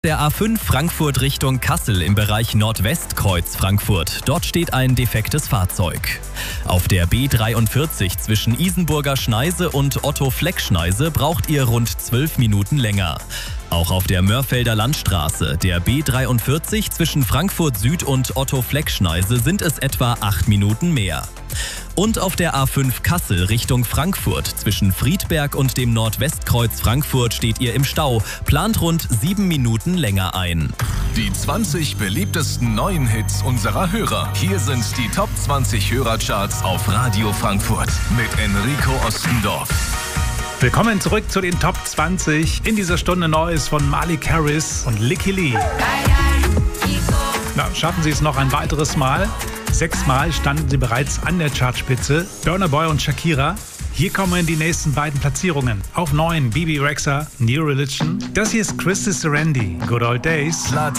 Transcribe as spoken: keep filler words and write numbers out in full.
Der A fünf Frankfurt Richtung Kassel im Bereich Nordwestkreuz Frankfurt. Dort steht ein defektes Fahrzeug. Auf der B dreiundvierzig zwischen Isenburger Schneise und Otto-Fleck-Schneise braucht ihr rund zwölf Minuten länger. Auch auf der Mörfelder Landstraße, der B dreiundvierzig zwischen Frankfurt Süd und Otto-Fleck-Schneise sind es etwa acht Minuten mehr. Und auf der A fünf Kassel Richtung Frankfurt zwischen Friedberg und dem Nordwestkreuz Frankfurt steht ihr im Stau, plant rund sieben Minuten länger ein. Die zwanzig beliebtesten neuen Hits unserer Hörer. Hier sind die Top zwanzig Hörercharts auf Radio Frankfurt mit Enrico Ostendorf. Willkommen zurück zu den Top zwanzig. In dieser Stunde Neues von Malik Harris und Licky Lee. Na, schaffen Sie es noch ein weiteres Mal? Sechsmal standen sie bereits an der Chartspitze. Burna Boy und Shakira. Hier kommen die nächsten beiden Platzierungen. Auf neun Bibi Rexha, New Religion. Das hier ist Christy Serendi, Good Old Days. Platz